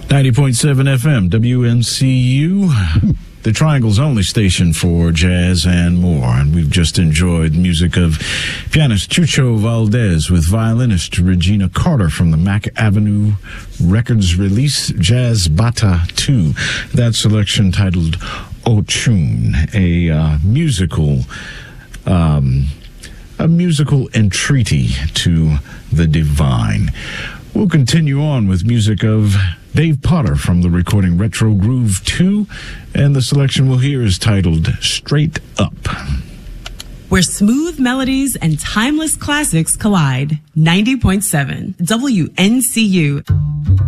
90.7 FM, WNCU, the Triangle's only station for jazz and more. And we've just enjoyed music of pianist Chucho Valdez with violinist Regina Carter from the Mack Avenue Records release, Jazz Bata 2. That selection titled Ochun, a musical entreaty to the divine. We'll continue on with music of Dave Potter from the recording Retro Groove 2, and the selection we'll hear is titled Straight Up. Where smooth melodies and timeless classics collide. 90.7 WNCU.